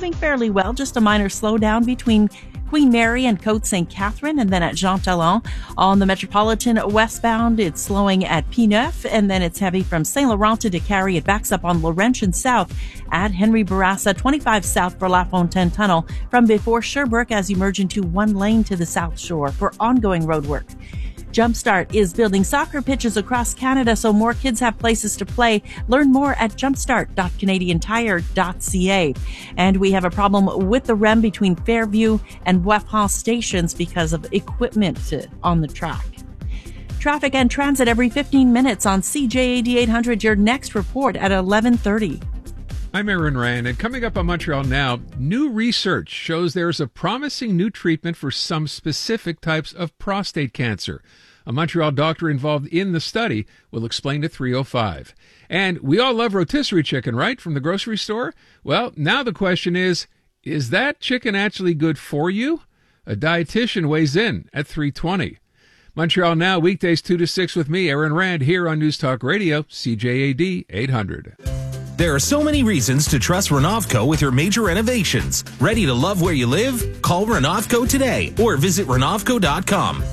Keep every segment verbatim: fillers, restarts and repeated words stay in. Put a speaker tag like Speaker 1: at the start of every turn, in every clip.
Speaker 1: moving fairly well. Just a minor slowdown between Queen Mary and Côte Saint Catherine, and then at Jean Talon. On the Metropolitan westbound, it's slowing at P-Neuf, and then it's heavy from Saint Laurent to Décarie. It backs up on Laurentian South at Henry Bourassa, twenty-five south for La Fontaine Tunnel, from before Sherbrooke as you merge into one lane to the South Shore for ongoing road work. Jumpstart is building soccer pitches across Canada so more kids have places to play. Learn more at jumpstart dot canadian tire dot c a. And we have a problem with the R E M between Fairview and Bois France stations because of equipment on the track. Traffic and transit every fifteen minutes on C J A D eight hundred. Your next report at eleven thirty.
Speaker 2: I'm Aaron Rand, and coming up on Montreal Now, new research shows there's a promising new treatment for some specific types of prostate cancer. A Montreal doctor involved in the study will explain at three oh five. And we all love rotisserie chicken, right, from the grocery store? Well, now the question is, is that chicken actually good for you? A dietitian weighs in at three twenty. Montreal Now, weekdays two to six with me, Aaron Rand, here on News Talk Radio, C J A D eight hundred.
Speaker 3: There are so many reasons to trust Renovco with your major renovations. Ready to love where you live? Call Renovco today or visit Renovco dot com.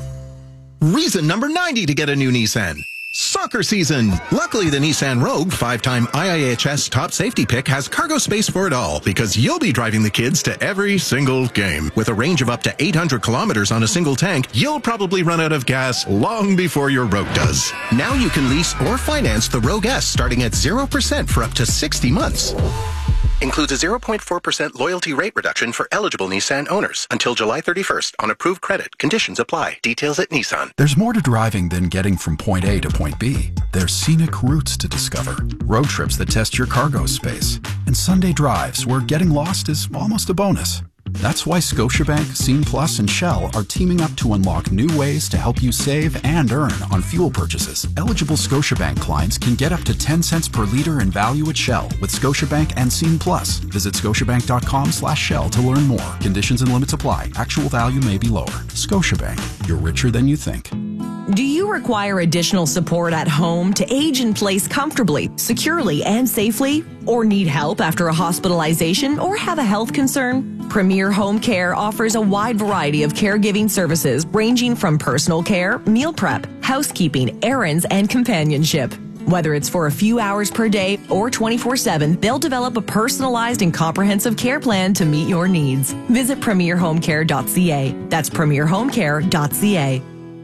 Speaker 4: Reason number ninety to get a new Nissan. Soccer season. Luckily, the Nissan Rogue, five-time I I H S top safety pick, has cargo space for it all because you'll be driving the kids to every single game. With a range of up to eight hundred kilometers on a single tank, you'll probably run out of gas long before your Rogue does. Now you can lease or finance the Rogue S starting at zero percent for up to sixty months. Includes a zero point four percent loyalty rate reduction for eligible Nissan owners until July thirty-first on approved credit. Conditions apply. Details at Nissan.
Speaker 5: There's more to driving than getting from point A to point B. There's scenic routes to discover, road trips that test your cargo space, and Sunday drives where getting lost is almost a bonus. That's why Scotiabank, Scene Plus, and Shell are teaming up to unlock new ways to help you save and earn on fuel purchases. Eligible Scotiabank clients can get up to ten cents per liter in value at Shell with Scotiabank and Scene Plus. Visit scotiabank dot com slash Shell to learn more. Conditions and limits apply. Actual value may be lower. Scotiabank. You're richer than you think.
Speaker 6: Do you require additional support at home to age in place comfortably, securely, and safely? Or need help after a hospitalization or have a health concern? Premier Home Care offers a wide variety of caregiving services ranging from personal care, meal prep, housekeeping, errands, and companionship. Whether it's for a few hours per day or twenty-four seven, they'll develop a personalized and comprehensive care plan to meet your needs. Visit premier home care dot c a. That's premier home care dot c a.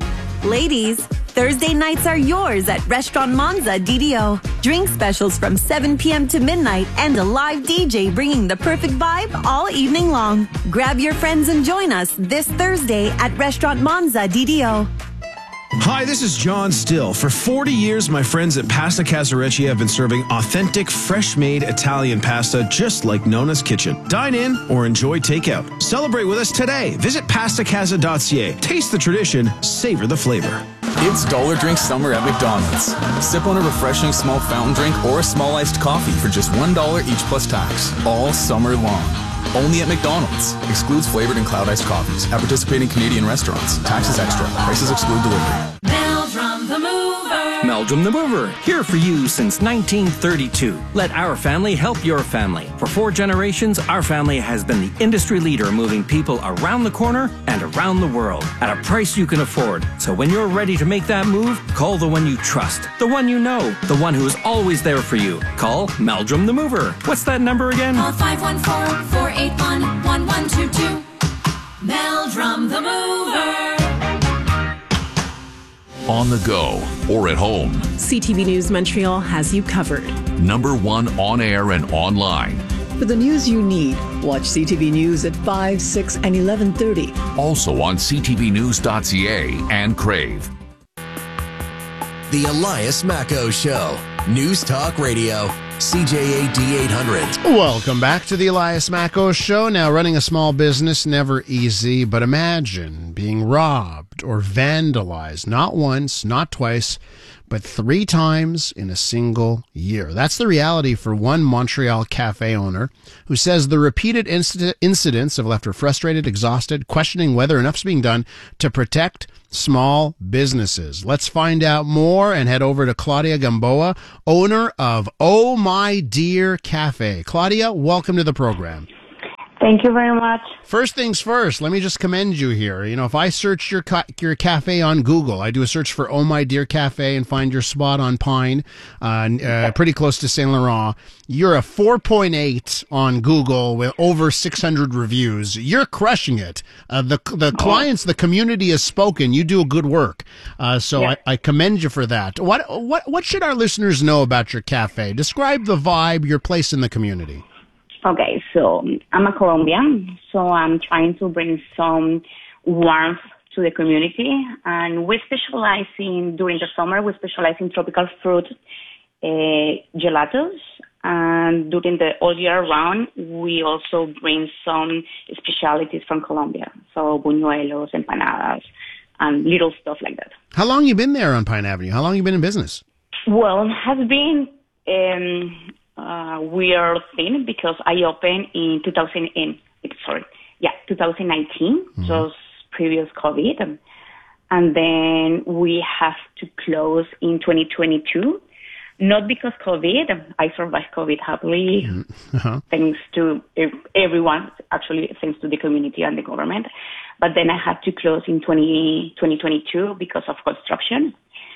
Speaker 7: Ladies, Thursday nights are yours at Restaurant Monza D D O. Drink specials from seven p.m. to midnight and a live D J bringing the perfect vibe all evening long. Grab your friends and join us this Thursday at Restaurant Monza D D O.
Speaker 8: Hi, this is John Still. For forty years, my friends at Pasta Casarecci have been serving authentic, fresh-made Italian pasta just like Nona's Kitchen. Dine in or enjoy takeout. Celebrate with us today. Visit pasta casa dot c a. Taste the tradition, savor the flavor.
Speaker 9: It's Dollar Drink Summer at McDonald's. Sip on a refreshing small fountain drink or a small iced coffee for just one dollar each plus tax. All summer long. Only at McDonald's. Excludes flavored and cloud iced coffees. At participating Canadian restaurants. Taxes extra. Prices exclude delivery.
Speaker 10: Meldrum the Mover.
Speaker 11: Meldrum the Mover, here for you since nineteen thirty-two. Let our family help your family. For four generations, our family has been the industry leader moving people around the corner and around the world at a price you can afford. So when you're ready to make that move, call the one you trust, the one you know, the one who is always there for you. Call Meldrum the Mover. What's that number again?
Speaker 10: Call five one four, four eight one, one one two two. Meldrum the Mover.
Speaker 12: On the go or at home,
Speaker 13: C T V News Montreal has you covered.
Speaker 12: Number one on air and online.
Speaker 14: For the news you need, watch C T V News at five, six, and eleven thirty.
Speaker 12: Also on c t v news dot c a and Crave.
Speaker 15: The Elias Macco Show. News Talk Radio. C J A D eight hundred.
Speaker 16: Welcome back to the Elias Macco Show. Now, running a small business, never easy, but imagine being robbed or vandalized, not once, not twice, but three times in a single year. That's the reality for one Montreal cafe owner who says the repeated inc- incidents have left her frustrated, exhausted, questioning whether enough's being done to protect small businesses. Let's find out more and head over to Claudia Gamboa, owner of Oh My Dear Cafe. Claudia, welcome to the program.
Speaker 17: Thank you very much.
Speaker 16: First things first, let me just commend you here. You know, if I search your ca- your cafe on Google, I do a search for Oh My Dear Cafe and find your spot on Pine, uh, uh, pretty close to Saint Laurent. You're a four point eight on Google with over six hundred reviews. You're crushing it. Uh, the the clients, the community has spoken. You do good work. Uh, so
Speaker 17: Yeah.
Speaker 16: I, I commend you for that. What what what should our listeners know about your cafe? Describe the vibe, your place in the community.
Speaker 17: Okay, so I'm a Colombian, so I'm trying to bring some warmth to the community, and we specialize in, during the summer, we specialize in tropical fruit uh, gelatos, and during the all year round, we also bring some specialities from Colombia, so buñuelos, empanadas, and little stuff like that.
Speaker 16: How long you been there on Pine Avenue? How long you been in business?
Speaker 17: Well, it has been um, uh, weird thing because I opened in two thousand and, sorry, yeah, twenty nineteen,
Speaker 16: Mm-hmm.
Speaker 17: just previous COVID, and, and then we have to close in twenty twenty-two. Not because COVID, I survived COVID happily,
Speaker 16: Uh-huh.
Speaker 17: thanks to ev- everyone, actually thanks to the community and the government. But then I had to close in twenty twenty-two because of construction.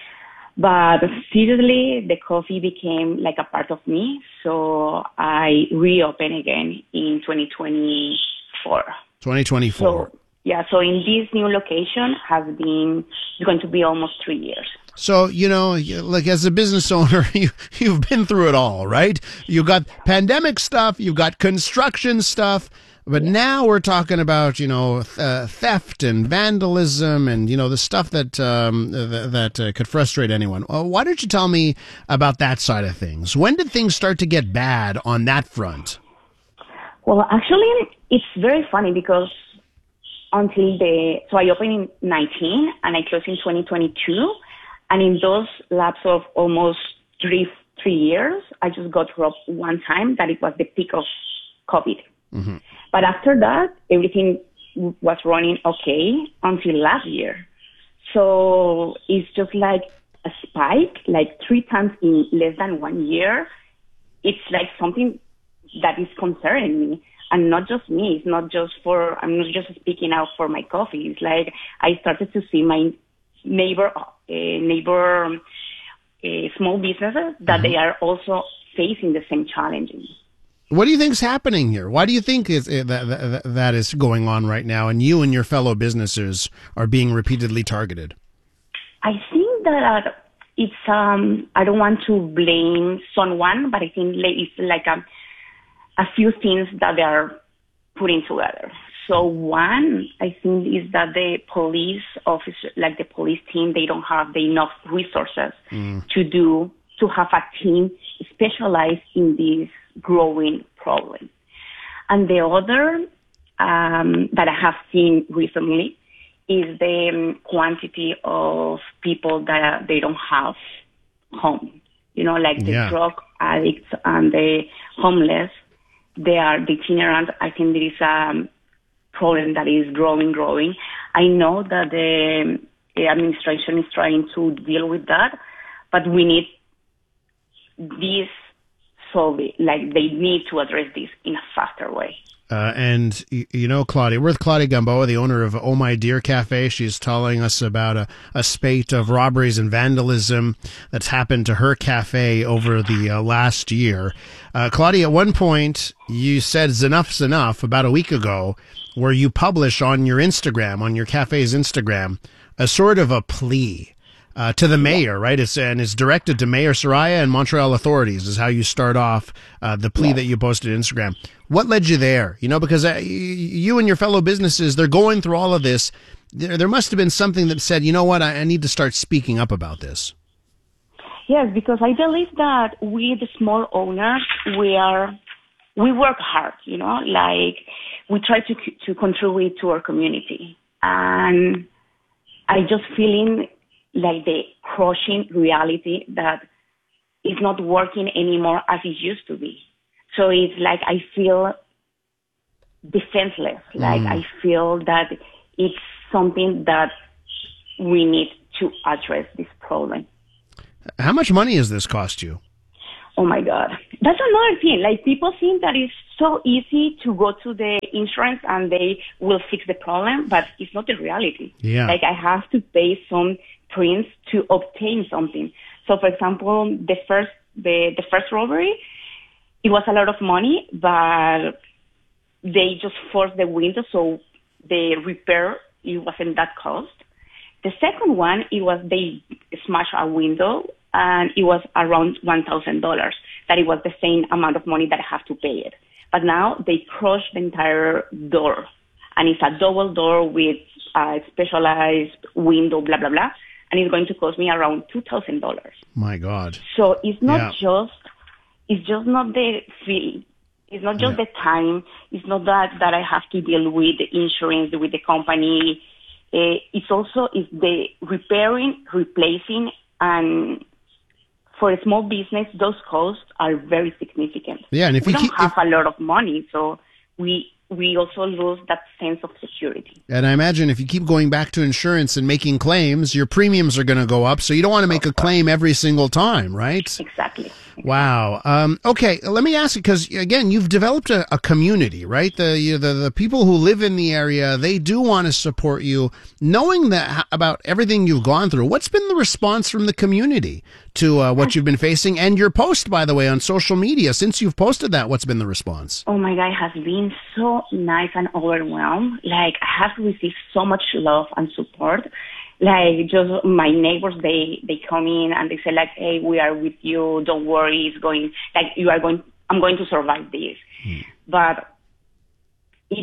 Speaker 17: But seriously, the coffee became like a part of me, so I reopened again in twenty twenty-four.
Speaker 16: twenty twenty-four.
Speaker 17: So, yeah, so in this new location has been, it's going to be almost three years.
Speaker 16: So, you know, you- like as a business owner, you, you've been through it all, right? You've got pandemic stuff, you've got construction stuff, but now we're talking about, you know, th- uh, theft and vandalism and, you know, the stuff that um, th- that uh, could frustrate anyone. Uh, why don't you tell me about that side of things? When did things start to get bad on that front?
Speaker 17: Well, actually, it's very funny because until the, so I opened in nineteen and I closed in twenty twenty-two. And in those lapse of almost three, three years, I just got robbed one time that it was the peak of COVID.
Speaker 16: Mm-hmm.
Speaker 17: But after that, everything w- was running okay until last year. So it's just like a spike, like three times in less than one year. It's like something that is concerning me. And not just me. It's not just for, I'm not just speaking out for my coffee. It's like I started to see my neighbor, uh, neighbor um, uh, small businesses that
Speaker 16: Mm-hmm.
Speaker 17: they are also facing the same challenges.
Speaker 16: What do you think's happening here? Why do you think is, that, that that is going on right now, and you and your fellow businesses are being repeatedly targeted?
Speaker 17: I think that uh, it's, um, I don't want to blame someone, but I think like it's like a, a few things that they are putting together. So one, I think, is that the police officer, like the police team, they don't have the enough resources
Speaker 16: Mm.
Speaker 17: to do, to have a team specialized in this growing problem. And the other um, that I have seen recently is the um, quantity of people that uh, they don't have home. You know, like the
Speaker 18: Yeah.
Speaker 17: drug addicts and the homeless, they are the itinerant. I think there is a problem that is growing, growing. I know that the, the administration is trying to deal with that, but we need this solve it. Like they need to address this in a faster way.
Speaker 16: Uh, and y- you know, Claudia, we're with Claudia Gamboa, the owner of Oh My Dear Cafe. She's telling us about a, a spate of robberies and vandalism that's happened to her cafe over the uh, last year. Uh, Claudia, at one point, you said enough's enough about a week ago, where you publish on your Instagram, on your cafe's Instagram, a sort of a plea uh, to the mayor, right? It's, and it's directed to Mayor Soraya and Montreal authorities is how you start off uh, the plea that you posted on Instagram. What led you there? You know, because uh, y- you and your fellow businesses, they're going through all of this. There, there must have been something that said, you know what, I, I need to start speaking up about this.
Speaker 17: Yes, because I believe that we, the small owners, we are, we work hard, you know, like we try to to contribute to our community. And I just feeling like the crushing reality that it's not working anymore as it used to be. So it's like I feel defenseless. Like
Speaker 16: Mm.
Speaker 17: I feel that it's something that we need to address this problem.
Speaker 16: How much money has this cost you?
Speaker 17: Oh my God. That's another thing. Like, people think that it's so easy to go to the insurance and they will fix the problem, but it's not the reality.
Speaker 16: Yeah.
Speaker 17: Like, I have to pay some prints to obtain something. So, for example, the first, the, the first robbery, it was a lot of money, but they just forced the window, so the repair, it wasn't that cost. The second one, it was they smashed a window, and it was around one thousand dollars. That it was the same amount of money that I have to pay it. But now they crushed the entire door, and it's a double door with a specialized window, blah, blah, blah, and it's going to cost me around two thousand dollars.
Speaker 16: My God.
Speaker 17: So it's not
Speaker 16: Yeah.
Speaker 17: just, it's just not the fee. It's not just
Speaker 16: Yeah.
Speaker 17: the time. It's not that, that I have to deal with the insurance, with the company. Uh, it's also is the repairing, replacing, and for a small business, those costs are very significant.
Speaker 16: Yeah, and if
Speaker 17: we
Speaker 16: you
Speaker 17: don't
Speaker 16: keep-
Speaker 17: have a lot of money, so we we also lose that sense of security.
Speaker 16: And I imagine if you keep going back to insurance and making claims, your premiums are going to go up. So you don't want to make a claim every single time, right?
Speaker 17: Exactly.
Speaker 16: Wow. Um, okay, let me ask you, because again, you've developed a, a community, right? The, you, the the people who live in the area, they do want to support you. Knowing that about everything you've gone through, what's been the response from the community to uh, what you've been facing? And your post, by the way, on social media, since you've posted that, what's been the response?
Speaker 17: Oh my God, it has been so nice and overwhelmed. Like, I have received so much love and support. Like, just my neighbors, they, they come in and they say like, hey, we are with you. Don't worry. It's going, like, you are going, I'm going to survive this. Hmm. But it's,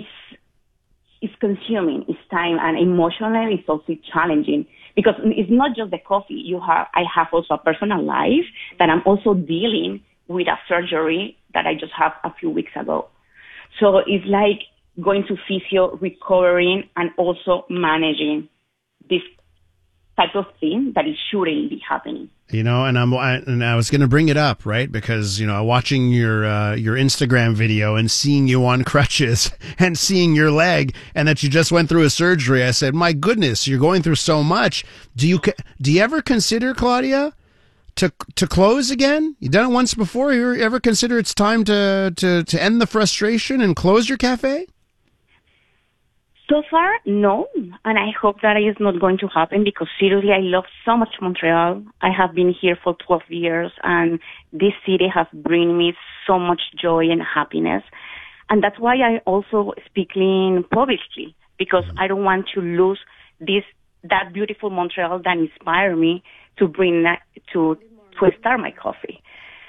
Speaker 17: it's consuming. It's time, and emotionally it's also challenging because it's not just the coffee. You have, I have also a personal life that I'm also dealing with a surgery that I just had a few weeks ago. So it's like going to physio, recovering, and also managing this type of thing that it shouldn't be happening.
Speaker 16: You know, and I'm I, and I was going to bring it up, right? Because, you know, watching your uh, your Instagram video and seeing you on crutches and seeing your leg, and that you just went through a surgery, I said, "My goodness, you're going through so much." Do you do you ever consider, Claudia, to to close again? You've done it once before. You ever consider it's time to to to end the frustration and close your cafe?
Speaker 17: So far, no, and I hope that is not going to happen because seriously, I love so much Montreal. I have been here for twelve years, and this city has bring me so much joy and happiness. And that's why I also speaking publicly, because I don't want to lose this that beautiful Montreal that inspired me to bring that, to to start my coffee.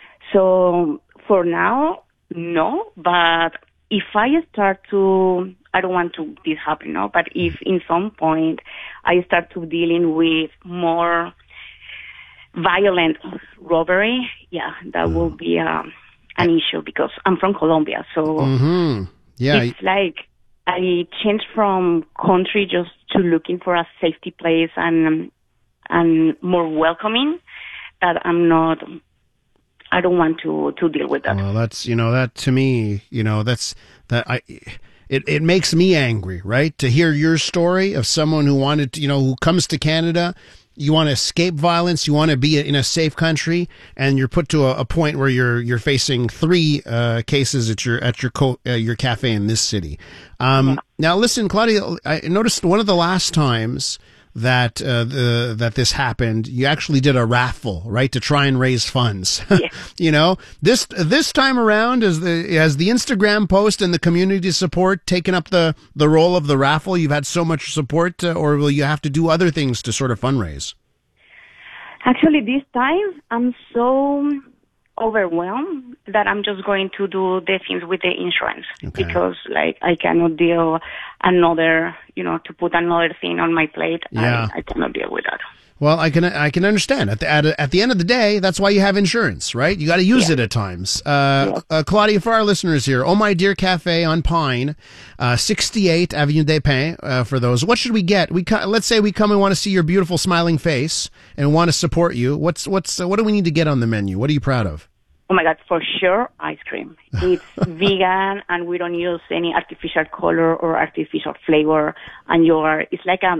Speaker 17: So for now, no, but if I start to, I don't want to this happen now, but if in some point I start to dealing with more violent robbery, yeah, that mm. will be um, an issue because I'm from Colombia. So
Speaker 16: mm-hmm. yeah,
Speaker 17: it's like I changed from country just to looking for a safety place and and more welcoming that I'm not, I don't want to, to deal with that.
Speaker 16: Well, that's, you know, that to me, you know, that's, that I, it, it makes me angry, right? To hear your story of someone who wanted to, you know, who comes to Canada, you want to escape violence, you want to be in a safe country, and you're put to a, a point where you're, you're facing three, uh, cases at your, at your, co- uh, your cafe in this city. Um, yeah. Now listen, Claudia, I noticed one of the last times that uh, the, that this happened, you actually did a raffle, right, to try and raise funds.
Speaker 17: Yeah.
Speaker 16: You know, this this time around, as the as the Instagram post and the community support taken up the the role of the raffle? You've had so much support, uh, or will you have to do other things to sort of fundraise?
Speaker 17: Actually, this time I'm so overwhelmed that I'm just going to do the things with the insurance okay. because, like, I cannot deal another, you know, to put another thing on my plate.
Speaker 16: Yeah.
Speaker 17: I, I cannot deal with that.
Speaker 16: Well, I can I can understand. At the at, at the end of the day, that's why you have insurance, right? You got to use yeah. it at times. Uh, yeah. uh, Claudia, for our listeners here, Oh My Dear Cafe on Pine, uh, sixty-eight Avenue des Pins. Uh, for those, what should we get? We co- let's say we come and want to see your beautiful smiling face and want to support you. What's what's uh, what do we need to get on the menu? What are you proud of?
Speaker 17: Oh my God, for sure, ice cream. It's vegan and we don't use any artificial color or artificial flavor. And you're, it's like a,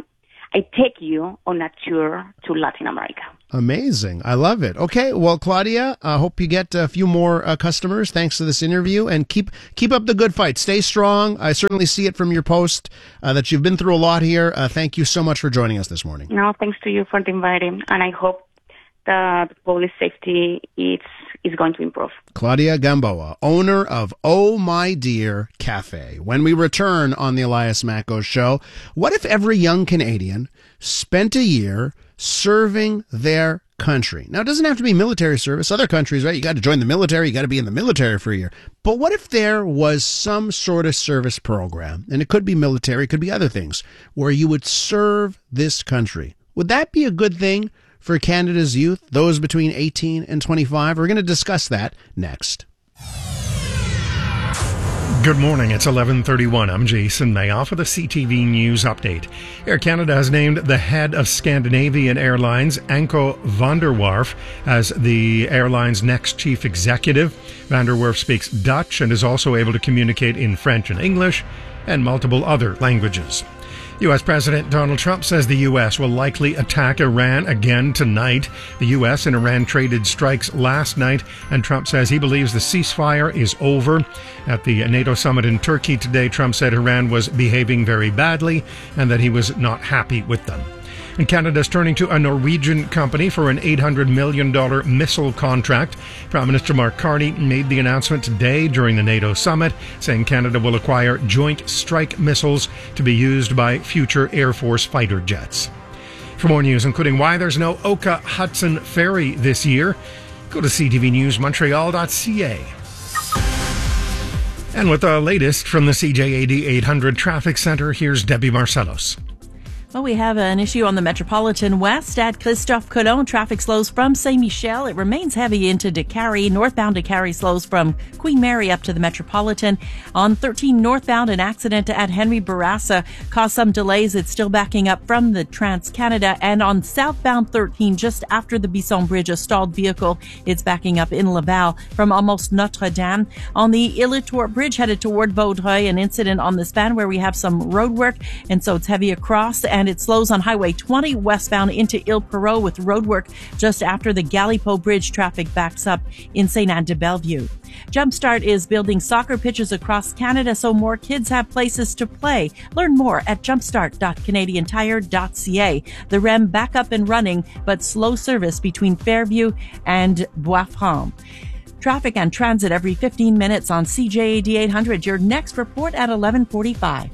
Speaker 17: I take you on a tour to Latin America.
Speaker 16: Amazing. I love it. Okay. Well, Claudia, I hope you get a few more uh, customers thanks to this interview, and keep keep up the good fight. Stay strong. I certainly see it from your post uh, that you've been through a lot here. Uh, thank you so much for joining us this morning.
Speaker 17: No, thanks to you for inviting, and I hope that public safety is is going to improve.
Speaker 16: Claudia Gamboa, owner of Oh My Dear Cafe. When we return on the Elias Macko Show, what if every young Canadian spent a year serving their country? Now, it doesn't have to be military service. Other countries, right? You got to join the military. You got to be in the military for a year. But what if there was some sort of service program, and it could be military, it could be other things, where you would serve this country? Would that be a good thing for Canada's youth, those between eighteen and twenty-five? We're going to discuss that next.
Speaker 18: Good morning. It's eleven thirty-one. I'm Jason Mayoff with a C T V News update. Air Canada has named the head of Scandinavian Airlines, Anko van der Werf, as the airline's next chief executive. Van der Werf speaks Dutch and is also able to communicate in French and English and multiple other languages. U S President Donald Trump says the U S will likely attack Iran again tonight. The U S and Iran traded strikes last night, and Trump says he believes the ceasefire is over. At the NATO summit in Turkey today, Trump said Iran was behaving very badly and that he was not happy with them. And Canada's turning to a Norwegian company for an eight hundred million dollars missile contract. Prime Minister Mark Carney made the announcement today during the NATO summit, saying Canada will acquire Joint Strike missiles to be used by future Air Force fighter jets. For more news, including why there's no Oka Hudson Ferry this year, go to c t v news montreal dot c a. And with the latest from the C J A D eight hundred Traffic Center, here's Debbie Marcellos.
Speaker 1: Well, we have an issue on the Metropolitan West at Christophe Colomb. Traffic slows from Saint Michel. It remains heavy into Décarie. Northbound Décarie slows from Queen Mary up to the Metropolitan. On thirteen northbound, an accident at Henry Bourassa caused some delays. It's still backing up from the Trans-Canada. And on southbound thirteen, just after the Bisson Bridge, a stalled vehicle. It's backing up in Laval from almost Notre-Dame. On the Illitour Bridge headed toward Vaudreuil, an incident on the span where we have some road work, and so it's heavy across. And it slows on Highway twenty westbound into Ile Perrot with roadwork just after the Galipo Bridge. Traffic backs up in Saint Anne de Bellevue. Jumpstart is building soccer pitches across Canada so more kids have places to play. Learn more at jumpstart dot canadian tire dot c a. The R E M back up and running, but slow service between Fairview and Bois-Franc. Traffic and transit every fifteen minutes on C J A D eight hundred. Your next report at eleven forty-five.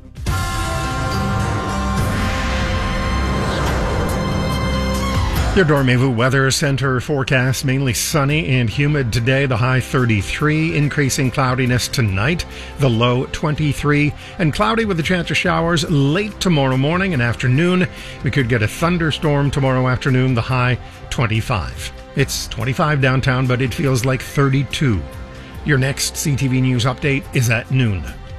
Speaker 18: Your Dormez-vous Weather Center forecast: mainly sunny and humid today, the high thirty-three, increasing cloudiness tonight, the low twenty-three, and cloudy with a chance of showers late tomorrow morning and afternoon. We could get a thunderstorm tomorrow afternoon, the high twenty-five. It's twenty-five downtown, but it feels like thirty-two. Your next C T V News update is at noon.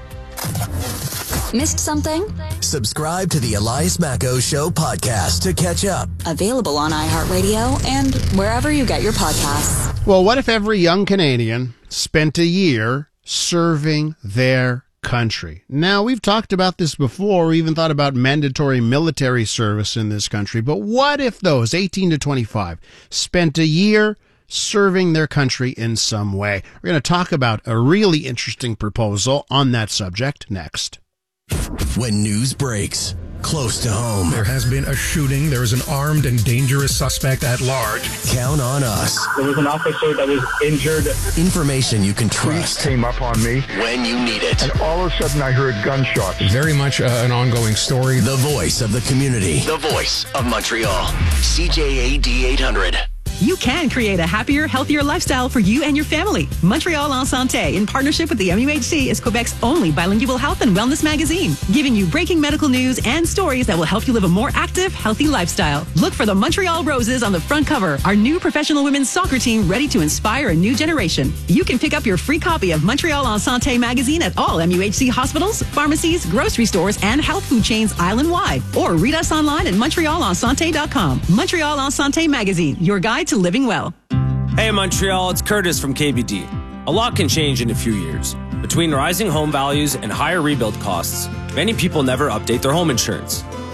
Speaker 19: Missed something?
Speaker 15: Subscribe to the Elias Macko Show podcast to catch up.
Speaker 19: Available on iHeartRadio and wherever you get your podcasts.
Speaker 16: Well, what if every young Canadian spent a year serving their country? Now, we've talked about this before. We even thought about mandatory military service in this country. But what if those eighteen to twenty-five spent a year serving their country in some way? We're going to talk about a really interesting proposal on that subject next.
Speaker 15: When news breaks close to home,
Speaker 18: there has been a shooting. There is an armed and dangerous suspect at large.
Speaker 15: Count on us.
Speaker 20: There was an officer that was injured.
Speaker 15: Information you can trust.
Speaker 20: Police came up on me
Speaker 15: when you need it.
Speaker 20: And all of a sudden I heard gunshots.
Speaker 2: Very much uh, an ongoing story.
Speaker 15: The voice of the community. The voice of Montreal. C J A D eight hundred.
Speaker 21: You can create a happier, healthier lifestyle for you and your family. Montreal en Santé, in partnership with the M U H C, is Quebec's only bilingual health and wellness magazine, giving you breaking medical news and stories that will help you live a more active, healthy lifestyle. Look for the Montreal Roses on the front cover, our new professional women's soccer team ready to inspire a new generation. You can pick up your free copy of Montreal en Santé magazine at all M U H C hospitals, pharmacies, grocery stores, and health food chains island-wide. Or read us online at montreal en santé dot com. Montreal en Santé magazine, your guide to living well.
Speaker 22: Hey Montreal, it's Curtis from K B D. A lot can change in a few years. Between rising home values and higher rebuild costs, many people never update their home insurance.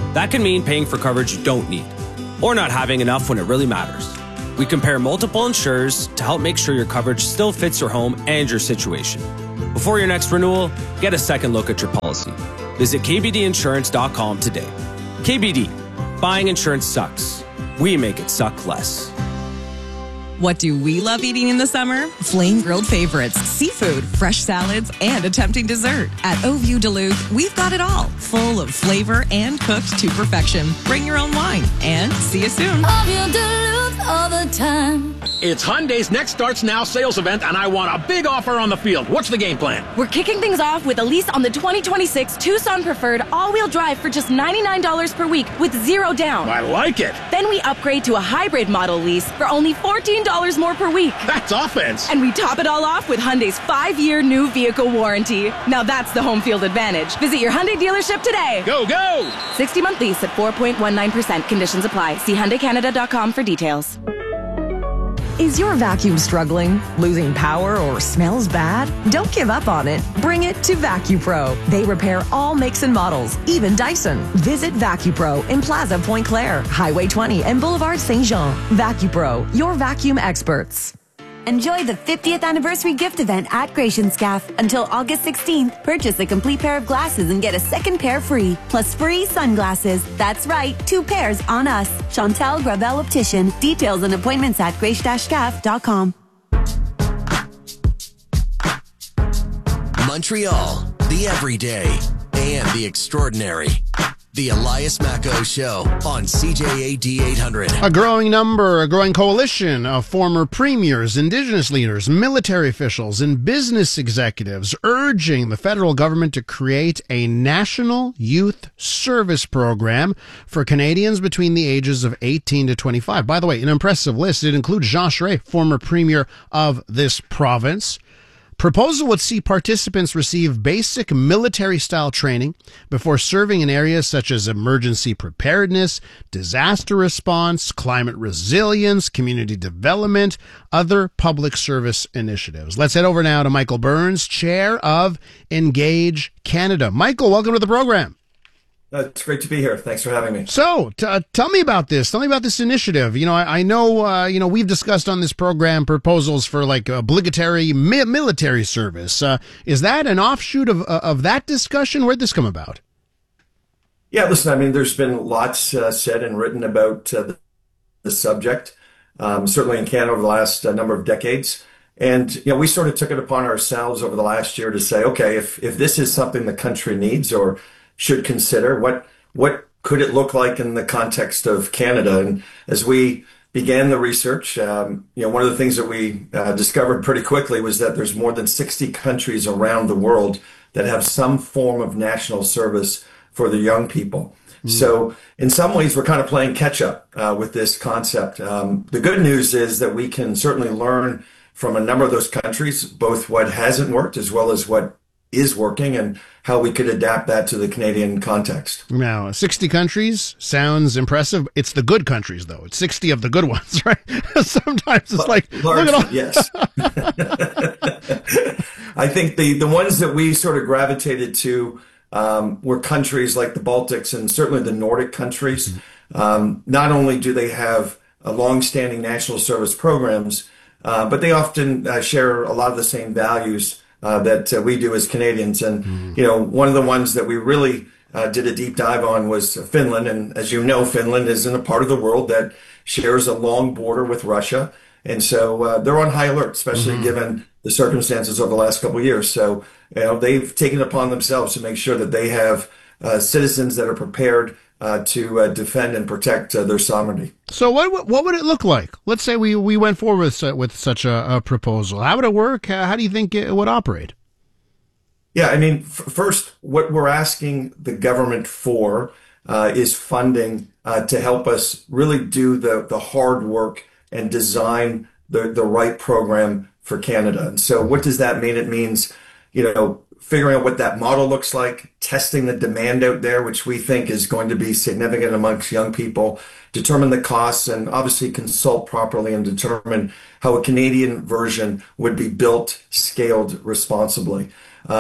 Speaker 22: That can mean paying for coverage you don't need, or not having enough when it really matters. We compare multiple insurers to help make sure your coverage still fits your home and your situation. Before your next renewal, get a second look at your policy. Visit k b d insurance dot com today. K B D, buying insurance sucks. We make it suck less.
Speaker 6: What do we love eating in the summer? Flame grilled favorites, seafood, fresh salads, and a tempting dessert. At Oview Duluth, we've got it all, full of flavor and cooked to perfection. Bring your own wine, and see you soon.
Speaker 10: Oview Duluth all the time.
Speaker 3: It's Hyundai's Next Starts Now sales event, and I want a big offer on the field. What's the game plan?
Speaker 4: We're kicking things off with a lease on the twenty twenty-six Tucson Preferred all-wheel drive for just ninety-nine dollars per week with zero down.
Speaker 3: I like it.
Speaker 4: Then we upgrade to a hybrid model lease for only fourteen dollars more per week.
Speaker 3: That's offense.
Speaker 4: And we top it all off with Hyundai's five-year new vehicle warranty. Now that's the home field advantage. Visit your Hyundai dealership today.
Speaker 3: Go, go!
Speaker 4: sixty-month lease at four point one nine percent. Conditions apply. See Hyundai Canada dot com for details.
Speaker 6: Is your vacuum struggling, losing power, or smells bad? Don't give up on it. Bring it to VacuPro. They repair all makes and models, even Dyson. Visit VacuPro in Plaza Point Claire, Highway twenty, and Boulevard Saint Jean. VacuPro, your vacuum experts.
Speaker 7: Enjoy the fiftieth anniversary gift event at Gratianscaf. Until August sixteenth, purchase a complete pair of glasses and get a second pair free, plus free sunglasses. That's right, two pairs on us. Chantal Gravel Optician. Details and appointments at grace dash scaf dot com.
Speaker 15: Montreal, the everyday and the extraordinary. The Elias Macco Show on C J A D eight hundred.
Speaker 16: A growing number, a growing coalition of former premiers, indigenous leaders, military officials, and business executives urging the federal government to create a national youth service program for Canadians between the ages of eighteen to twenty-five. By the way, an impressive list. It includes Jean Charest, former premier of this province. Proposal would see participants receive basic military-style training before serving in areas such as emergency preparedness, disaster response, climate resilience, community development, other public service initiatives. Let's head over now to Michael Burns, chair of Engage Canada. Michael, welcome to the program.
Speaker 23: Uh, it's great to be here. Thanks for having me.
Speaker 16: So, t- uh, tell me about this. Tell me about this initiative. You know, I, I know, uh, you know, we've discussed on this program proposals for like obligatory mi- military service. Uh, is that an offshoot of uh, of that discussion? Where'd this come about?
Speaker 23: Yeah, listen, I mean, there's been lots uh, said and written about uh, the, the subject, um, certainly in Canada over the last uh, number of decades. And, you know, we sort of took it upon ourselves over the last year to say, okay, if if this is something the country needs or should consider, what what could it look like in the context of Canada? And as we began the research, um, you know, one of the things that we uh, discovered pretty quickly was that there's more than sixty countries around the world that have some form of national service for the young people. Mm. So in some ways, we're kind of playing catch up uh, with this concept. Um, the good news is that we can certainly learn from a number of those countries, both what hasn't worked as well as what is working and how we could adapt that to the Canadian context.
Speaker 16: Now, sixty countries sounds impressive. It's the good countries, though. It's sixty of the good ones, right? Sometimes it's like,
Speaker 23: Large,
Speaker 16: look at all.
Speaker 23: Yes. I think the, the ones that we sort of gravitated to um, were countries like the Baltics and certainly the Nordic countries. Um, not only do they have a long-standing national service programs, uh, but they often uh, share a lot of the same values Uh, that uh, we do as Canadians. And, mm. you know, one of the ones that we really uh, did a deep dive on was Finland. And as you know, Finland is in a part of the world that shares a long border with Russia. And so uh, they're on high alert, especially mm-hmm. given the circumstances over the last couple of years. So, you know, they've taken it upon themselves to make sure that they have uh, citizens that are prepared Uh, to uh, defend and protect uh, their sovereignty.
Speaker 16: So what what would it look like? Let's say we, we went forward with, uh, with such a, a proposal. How would it work? Uh, how do you think it would operate?
Speaker 23: Yeah, I mean, f- first, what we're asking the government for uh, is funding uh, to help us really do the, the hard work and design the, the right program for Canada. And so what does that mean? It means, you know, figuring out what that model looks like, testing the demand out there, which we think is going to be significant amongst young people, determine the costs, and obviously consult properly and determine how a Canadian version would be built, scaled responsibly. Um,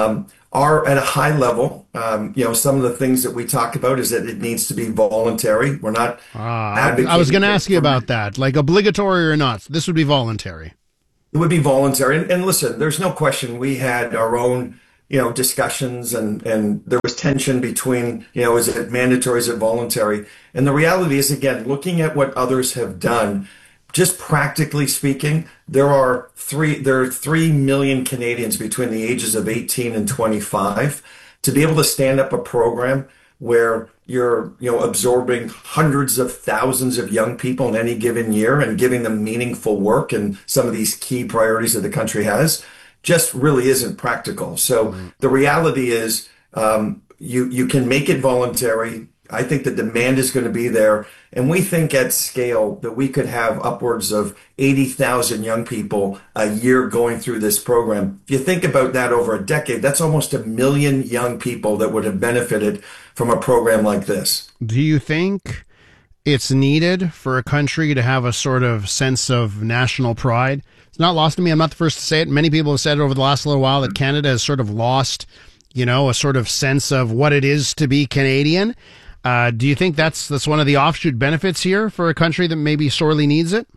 Speaker 23: are at a high level. Um, you know, some of the things that we talk about is that it needs to be voluntary. We're not.
Speaker 16: Ah, I was going to ask you about that, like obligatory or not. This would be voluntary.
Speaker 23: It would be voluntary. And, and listen, there's no question we had our own, you know, discussions and, and there was tension between, you know, is it mandatory, is it voluntary? And the reality is, again, looking at what others have done, just practically speaking, there are three, there are three million Canadians between the ages of eighteen and twenty-five. To be able to stand up a program where you're, you know, absorbing hundreds of thousands of young people in any given year and giving them meaningful work and some of these key priorities that the country has, just really isn't practical. So the reality is, um, you you can make it voluntary. I think the demand is going to be there. And we think at scale that we could have upwards of eighty thousand young people a year going through this program. If you think about that over a decade, that's almost a million young people that would have benefited from a program like this.
Speaker 16: Do you think it's needed for a country to have a sort of sense of national pride? It's not lost to me. I'm not the first to say it. Many people have said it over the last little while that Canada has sort of lost, you know, a sort of sense of what it is to be Canadian. Uh, do you think that's that's one of the offshoot benefits here for a country that maybe sorely needs it?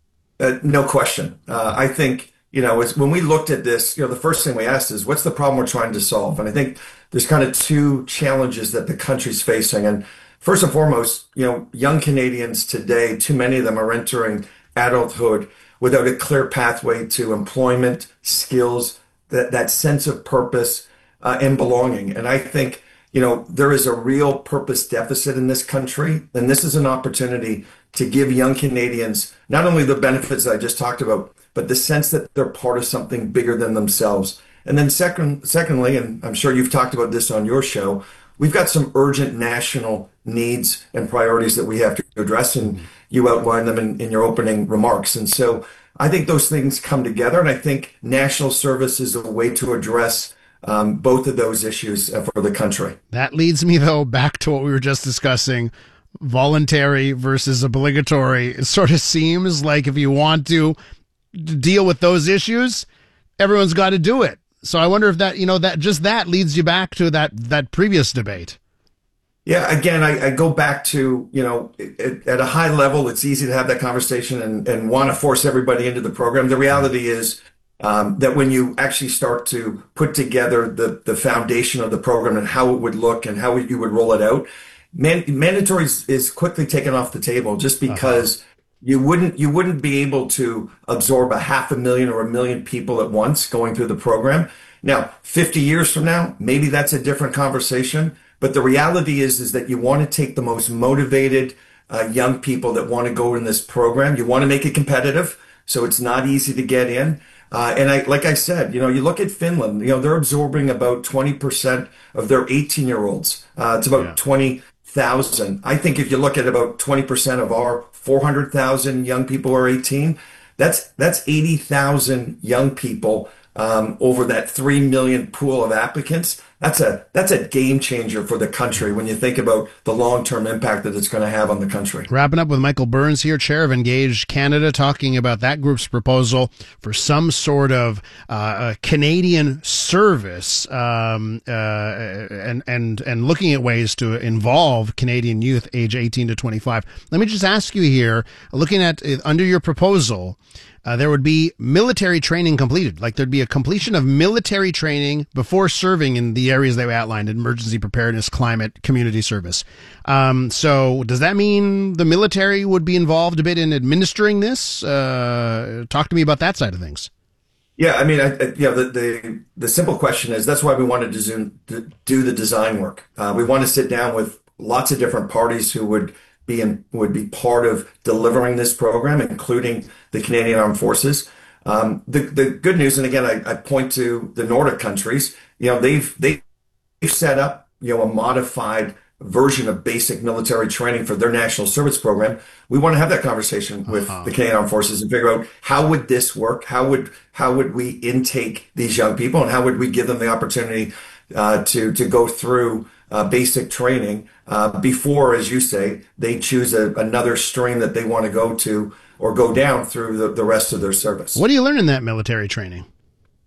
Speaker 23: Uh, no question. Uh, I think, you know, it's, when we looked at this, you know, the first thing we asked is, what's the problem we're trying to solve? And I think there's kind of two challenges that the country's facing. And first and foremost, you know, young Canadians today, too many of them are entering adulthood without a clear pathway to employment, skills, that, that sense of purpose uh, and belonging. And I think, you know, there is a real purpose deficit in this country, and this is an opportunity to give young Canadians not only the benefits that I just talked about, but the sense that they're part of something bigger than themselves. And then second, secondly, and I'm sure you've talked about this on your show, we've got some urgent national needs and priorities that we have to address, and you outlined them in, in your opening remarks. And so I think those things come together, and I think national service is a way to address Um, both of those issues uh, for the country.
Speaker 16: That leads me, though, back to what we were just discussing, voluntary versus obligatory. It sort of seems like if you want to deal with those issues, everyone's got to do it. So I wonder if that, you know, that just that leads you back to that, that previous debate.
Speaker 23: Yeah, again, I, I go back to, you know, it, at a high level, it's easy to have that conversation and, and want to force everybody into the program. The reality is, Um, that when you actually start to put together the, the foundation of the program and how it would look and how you would roll it out, man, mandatory is, is quickly taken off the table just because uh-huh. you wouldn't you wouldn't be able to absorb a half a million or a million people at once going through the program. Now, fifty years from now, maybe that's a different conversation. But the reality is, is that you want to take the most motivated uh, young people that want to go in this program. You want to make it competitive, so it's not easy to get in. Uh, and I, like I said, you know, you look at Finland, you know, they're absorbing about twenty percent of their eighteen year olds. Uh, it's about yeah. twenty thousand. I think if you look at about twenty percent of our four hundred thousand young people who are eighteen, that's, that's eighty thousand young people, um, over that three million pool of applicants. That's a, that's a game changer for the country when you think about the long-term impact that it's going to have on the country.
Speaker 16: Wrapping up with Michael Burns here, chair of Engage Canada, talking about that group's proposal for some sort of uh, Canadian service, um, uh, and and and looking at ways to involve Canadian youth age eighteen to twenty-five. Let me just ask you here, looking at uh, under your proposal, Uh, there would be military training completed. Like there'd be a completion of military training before serving in the areas they outlined: emergency preparedness, climate, community service. Um, so does that mean the military would be involved a bit in administering this? Uh, talk to me about that side of things.
Speaker 23: Yeah, I mean, I, I, you know, the, the the simple question is, that's why we wanted to zoom, to do the design work. Uh, we want to sit down with lots of different parties who would be in, would be part of delivering this program, including the Canadian Armed Forces. Um, the the good news, and again, I, I point to the Nordic countries. You know, they've they've set up, you know, a modified version of basic military training for their national service program. We want to have that conversation with uh-huh. the Canadian Armed Forces and figure out, how would this work? How would how would we intake these young people, and how would we give them the opportunity uh, to to go through Uh, basic training uh, before, as you say, they choose a, another stream that they want to go to or go down through the, the rest of their service.
Speaker 16: What do you learn in that military training?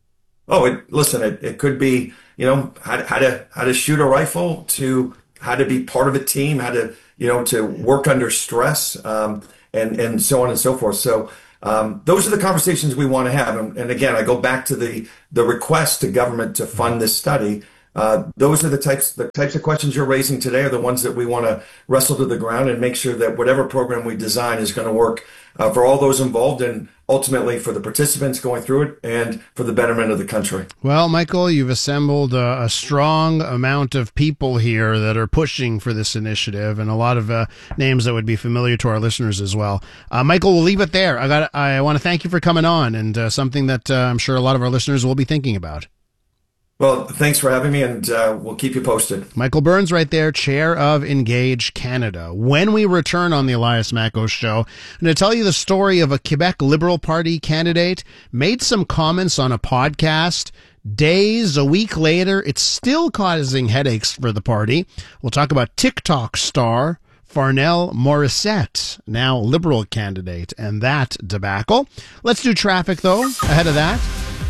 Speaker 23: Oh, it, listen, it, it could be, you know, how, how to how to shoot a rifle, to how to be part of a team, how to, you know, to work under stress, um, and, and so on and so forth. So um, those are the conversations we want to have. And, and again, I go back to the, the request to government to fund this study. Uh, those are the types the types of questions you're raising today are the ones that we want to wrestle to the ground and make sure that whatever program we design is going to work uh, for all those involved and ultimately for the participants going through it and for the betterment of the country.
Speaker 16: Well, Michael, you've assembled a, a strong amount of people here that are pushing for this initiative, and a lot of uh, names that would be familiar to our listeners as well. Uh, Michael, we'll leave it there. I got. I want to thank you for coming on, and uh, something that uh, I'm sure a lot of our listeners will be thinking about.
Speaker 23: Well, thanks for having me, and uh, we'll keep you posted.
Speaker 16: Michael Burns right there, chair of Engage Canada. When we return on the Elias Mackos Show, I'm going to tell you the story of a Quebec Liberal Party candidate, made some comments on a podcast. Days, a week later, it's still causing headaches for the party. We'll talk about TikTok star Farnell Morissette, now Liberal candidate, and that debacle. Let's do traffic, though, ahead of that.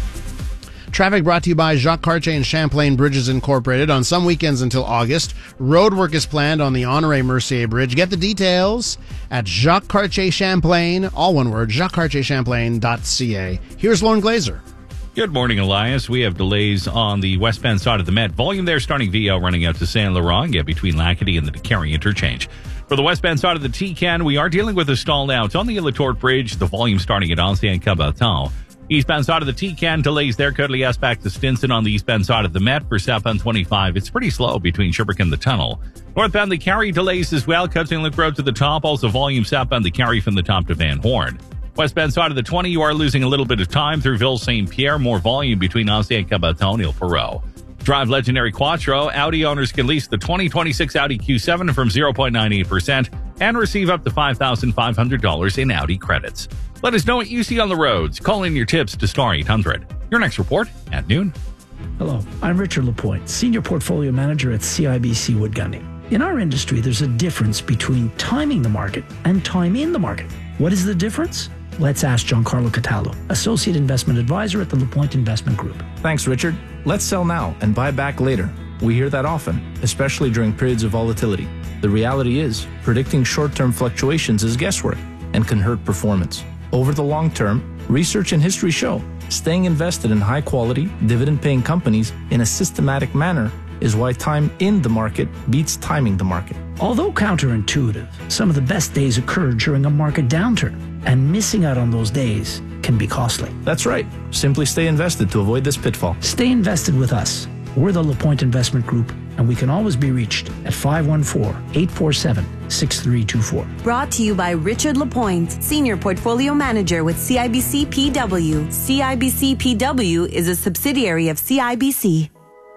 Speaker 16: Traffic brought to you by Jacques Cartier and Champlain Bridges Incorporated. On some weekends until August, road work is planned on the Honoré Mercier Bridge. Get the details at Jacques Cartier Champlain, all one word, jacques cartier champlain dot c a. Here's Lauren Glazer.
Speaker 5: Good morning, Elias. We have delays on the westbound side of the Met. Volume there starting V L running out to Saint Laurent, yeah, between Lacadie and the Carey interchange. For the westbound side of the T C A N, we are dealing with a stall now. It's on the Illitorp Bridge, the volume starting at Ancien Caboton. Eastbound side of the T C A N, delays there. Courtly back to Stinson on the eastbound side of the Met. For southbound twenty-five, it's pretty slow between Sherbrooke and the tunnel. Northbound the Carey, delays as well. Cutting Look Road to the top. Also volume southbound the Carey from the top to Van Horn. Westbound side of the twenty, you are losing a little bit of time through Ville Saint Pierre. More volume between Ancien Caboton and Il Perot. Drive Legendary Quattro. Audi owners can lease the twenty twenty-six Audi Q seven from zero point nine eight percent and receive up to five thousand five hundred dollars in Audi credits. Let us know what you see on the roads. Call in your tips to Star eight hundred. Your next report at noon.
Speaker 8: Hello, I'm Richard Lapointe, Senior Portfolio Manager at C I B C Wood Gundy. In our industry, there's a difference between timing the market and time in the market. What is the difference? Let's ask Giancarlo Cataldo, Associate Investment Advisor at the Lapointe Investment Group.
Speaker 9: Thanks, Richard. Let's sell now and buy back later. We hear that often, especially during periods of volatility. The reality is, predicting short-term fluctuations is guesswork and can hurt performance. Over the long term, research and history show staying invested in high-quality, dividend-paying companies in a systematic manner is why time in the market beats timing the market.
Speaker 8: Although counterintuitive, some of the best days occur during a market downturn, and missing out on those days can be costly.
Speaker 9: That's right. Simply stay invested to avoid this pitfall.
Speaker 8: Stay invested with us. We're the LaPointe Investment Group, and we can always be reached at five one four, eight four seven, six three two four.
Speaker 7: Brought to you by Richard Lapointe, Senior Portfolio Manager with C I B C P W. C I B C P W is a subsidiary of C I B C.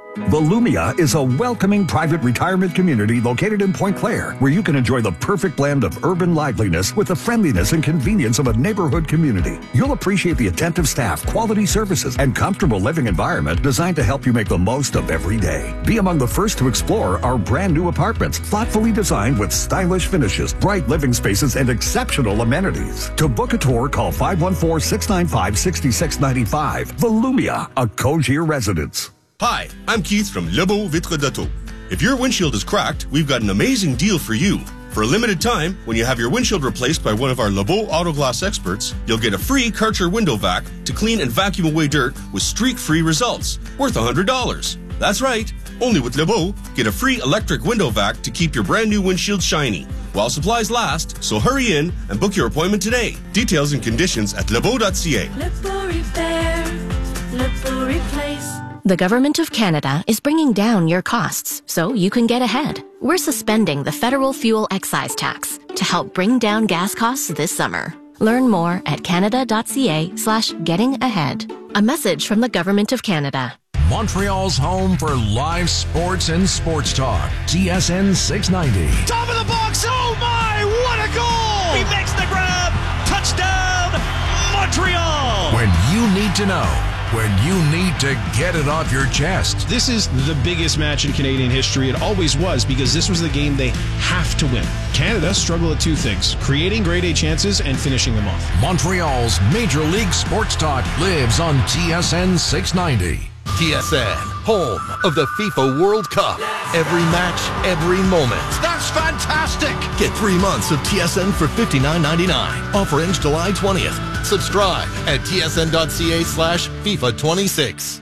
Speaker 24: Volumia is a welcoming private retirement community located in Point Claire, where you can enjoy the perfect blend of urban liveliness with the friendliness and convenience of a neighborhood community. You'll appreciate the attentive staff, quality services, and comfortable living environment designed to help you make the most of every day. Be among the first to explore our brand new apartments, thoughtfully designed with stylish finishes, bright living spaces, and exceptional amenities. To book a tour, call five one four, six nine five, six six nine five. Volumia, a Cogir residence.
Speaker 25: Hi, I'm Keith from Lebeau Vitre d'Auto. If your windshield is cracked, we've got an amazing deal for you. For a limited time, when you have your windshield replaced by one of our Lebeau Auto Glass experts, you'll get a free Karcher window vac to clean and vacuum away dirt with streak-free results, worth one hundred dollars. That's right. Only with Lebeau, get a free electric window vac to keep your brand new windshield shiny while supplies last, so hurry in and book your appointment today. Details and conditions at lebeau dot c a.
Speaker 10: Lebeau Repair, Lebeau Replace.
Speaker 26: The Government of Canada is bringing down your costs so you can get ahead. We're suspending the federal fuel excise tax to help bring down gas costs this summer. Learn more at canada dot c a slash getting ahead. A message from the Government of Canada.
Speaker 12: Montreal's home for live sports and sports talk. T S N six ninety.
Speaker 3: Top of the box. Oh my, what a goal! He makes the grab. Touchdown, Montreal.
Speaker 12: When you need to know. when you need to get it off your chest.
Speaker 1: This is the biggest match in Canadian history. It always was, because this was the game they have to win. Canada struggle at two things: creating grade A chances and finishing them off.
Speaker 12: Montreal's Major League Sports Talk lives on T S N six ninety.
Speaker 11: T S N, home of the FIFA World Cup. Every match, every moment.
Speaker 12: That's fantastic!
Speaker 11: Get three months of T S N for fifty-nine ninety-nine. Offer ends July twentieth. Subscribe at tsn.ca slash FIFA 26.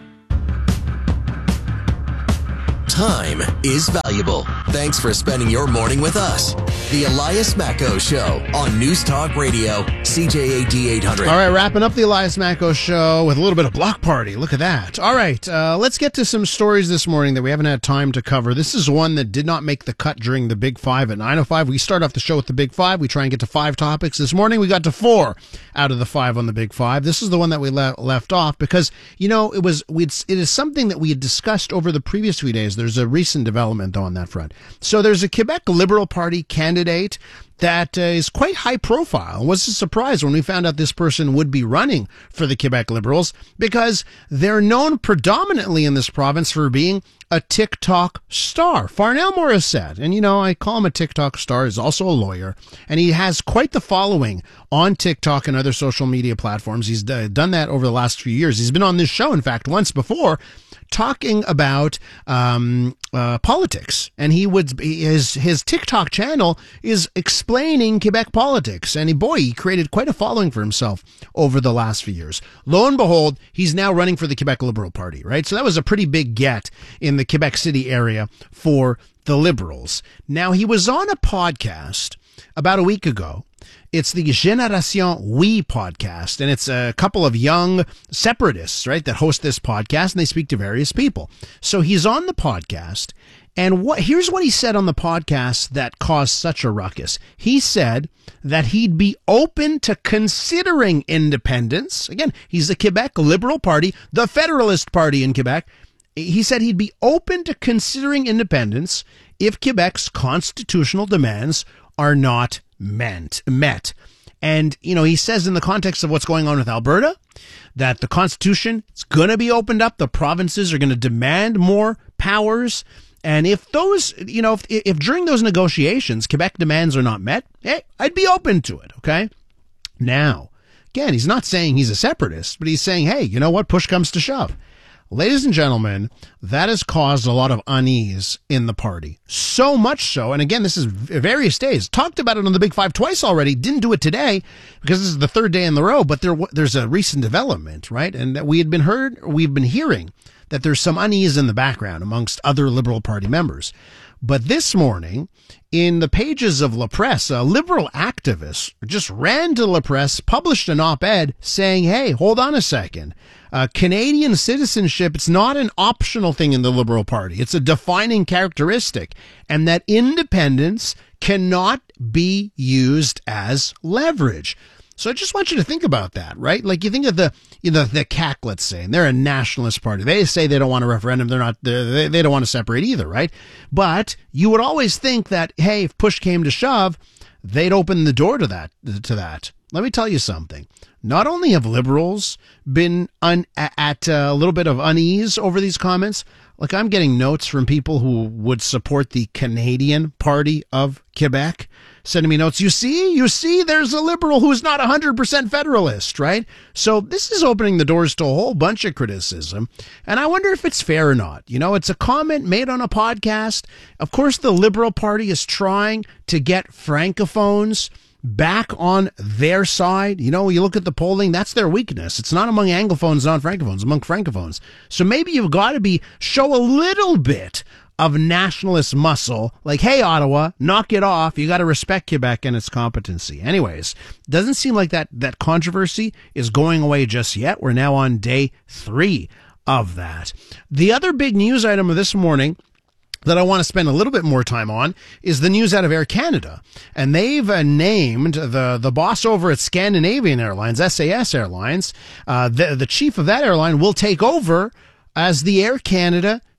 Speaker 15: Time is valuable. Thanks for spending your morning with us. The Elias Macko Show on News Talk Radio, C J A D eight hundred.
Speaker 16: All right, wrapping up the Elias Macko Show with a little bit of block party. Look at that. All right, uh, let's get to some stories this morning that we haven't had time to cover. This is one that did not make the cut during the Big Five at nine oh five. We start off the show with the Big Five. We try and get to five topics. This morning we got to four out of the five on the Big Five. This is the one that we le- left off because, you know, it was we'd, it is something that we had discussed over the previous few days. There's a recent development, though, on that front. So there's a Quebec Liberal Party candidate that uh, is quite high profile. It was a surprise when we found out this person would be running for the Quebec Liberals, because they're known predominantly in this province for being a TikTok star. Farnell Morissette, and you know, I call him a TikTok star, is also a lawyer, and he has quite the following on TikTok and other social media platforms. He's uh, done that over the last few years. He's been on this show, in fact, once before, talking about um, uh, politics, and he would his his TikTok channel is explaining Quebec politics, and he, boy, he created quite a following for himself over the last few years. Lo and behold, he's now running for the Quebec Liberal Party, right? So that was a pretty big get in the Quebec City area for the Liberals. Now, he was on a podcast about a week ago. It's the Génération Oui podcast, and it's a couple of young separatists, right, that host this podcast, and they speak to various people. So he's on the podcast, and what here's what he said on the podcast that caused such a ruckus. He said that he'd be open to considering independence. Again, he's the Quebec Liberal Party, the Federalist Party in Quebec. He said he'd be open to considering independence if Quebec's constitutional demands are not meant met. And, you know, he says in the context of what's going on with Alberta, that the Constitution is going to be opened up. The provinces are going to demand more powers. And if those, you know, if, if during those negotiations, Quebec demands are not met, hey, I'd be open to it. Okay. Now, again, he's not saying he's a separatist, but he's saying, hey, you know what? Push comes to shove. Ladies and gentlemen, that has caused a lot of unease in the party. So much so, and again, this is various days. Talked about it on the Big Five twice already. Didn't do it today because this is the third day in the row, but there there's a recent development, right? And we had been heard, we've been hearing that there's some unease in the background amongst other Liberal Party members. But this morning, in the pages of La Presse, a Liberal activist just ran to La Presse, published an op-ed saying, hey, hold on a second. Uh, Canadian citizenship, it's not an optional thing in the Liberal Party. It's a defining characteristic, and that independence cannot be used as leverage. So I just want you to think about that, right? Like, you think of the, you know, the C A C, let's say, and they're a nationalist party. They say they don't want a referendum. They're not, they they don't want to separate either, right? But you would always think that, hey, if push came to shove, they'd open the door to that, to that. Let me tell you something. Not only have Liberals been un, at a little bit of unease over these comments, like I'm getting notes from people who would support the Canadian Party of Quebec, sending me notes. You see, you see, there's a Liberal who's not one hundred percent Federalist, right? So this is opening the doors to a whole bunch of criticism. And I wonder if it's fair or not. You know, it's a comment made on a podcast. Of course, the Liberal Party is trying to get Francophones back on their side. You know, you look at the polling, that's their weakness. It's not among Anglophones, not Francophones, among Francophones. So maybe you've got to be, show a little bit of nationalist muscle, like, hey, Ottawa, knock it off. You got to respect Quebec and its competency. Anyways, doesn't seem like that, that controversy is going away just yet. We're now on day three of that. The other big news item of this morning that I want to spend a little bit more time on is the news out of Air Canada. And they've uh, named the, the boss over at Scandinavian Airlines, S A S Airlines. Uh, the, the chief of that airline will take over as the Air Canada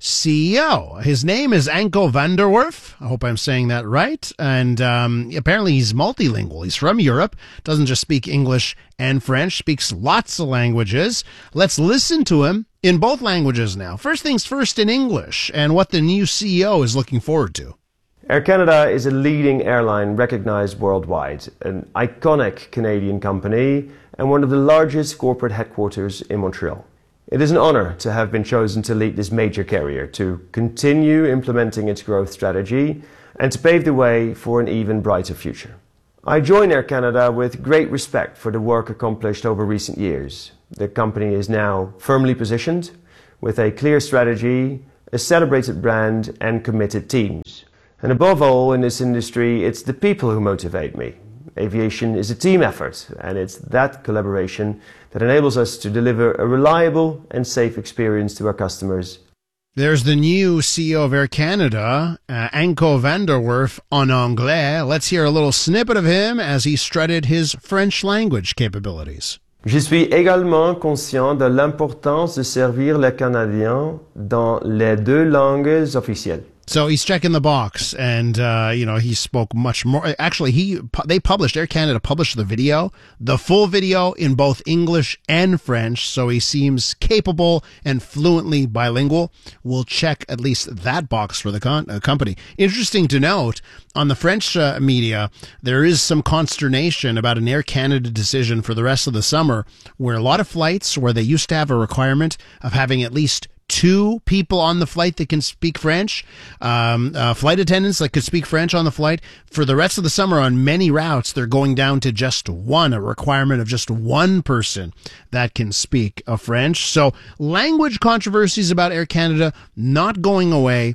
Speaker 16: C E O. His name is Anko van der Werf. I hope I'm saying that right. And um, apparently he's multilingual. He's from Europe, doesn't just speak English and French, speaks lots of languages. Let's listen to him in both languages now. First things first in English, and what the new C E O is looking forward to.
Speaker 13: Air Canada is a leading airline recognized worldwide, an iconic Canadian company, and one of the largest corporate headquarters in Montreal. It is an honor to have been chosen to lead this major carrier, to continue implementing its growth strategy, and to pave the way for an even brighter future. I join Air Canada with great respect for the work accomplished over recent years. The company is now firmly positioned, with a clear strategy, a celebrated brand, and committed teams. And above all, in this industry, it's the people who motivate me. Aviation is a team effort, and it's that collaboration that enables us to deliver a reliable and safe experience to our customers.
Speaker 16: There's the new C E O of Air Canada, uh, Anko van der Werf, en anglais. Let's hear a little snippet of him as he strutted his French language capabilities.
Speaker 13: Je suis également conscient de l'importance de servir les Canadiens dans les deux langues officielles.
Speaker 16: So he's checking the box, and uh, you know, he spoke much more. Actually, he they published Air Canada published the video, the full video in both English and French. So he seems capable and fluently bilingual. We'll check at least that box for the con- uh, company. Interesting to note, on the French uh, media, there is some consternation about an Air Canada decision for the rest of the summer, where a lot of flights where they used to have a requirement of having at least two people on the flight that can speak French, um, uh, flight attendants that could speak French on the flight. For the rest of the summer, on many routes, they're going down to just one, a requirement of just one person that can speak uh, French. So language controversies about Air Canada not going away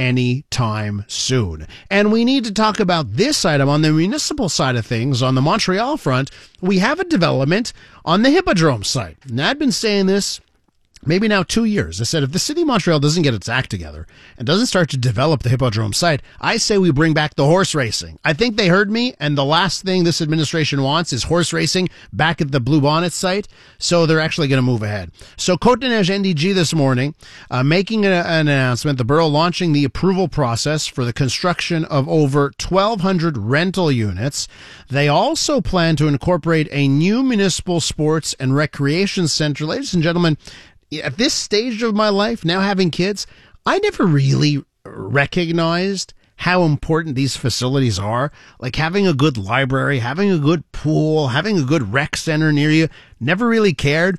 Speaker 16: anytime soon. And we need to talk about this item on the municipal side of things. On the Montreal front, we have a development on the Hippodrome site. Now, I've been saying this maybe now two years. I said, if the city of Montreal doesn't get its act together and doesn't start to develop the Hippodrome site, I say we bring back the horse racing. I think they heard me, and the last thing this administration wants is horse racing back at the Blue Bonnet site, so they're actually going to move ahead. So Côte-des-Neiges N D G this morning, uh, making a, an announcement, the borough launching the approval process for the construction of over twelve hundred rental units. They also plan to incorporate a new municipal sports and recreation center. Ladies and gentlemen, at this stage of my life, now having kids, I never really recognized how important these facilities are. Like having a good library, having a good pool, having a good rec center near you. Never really cared.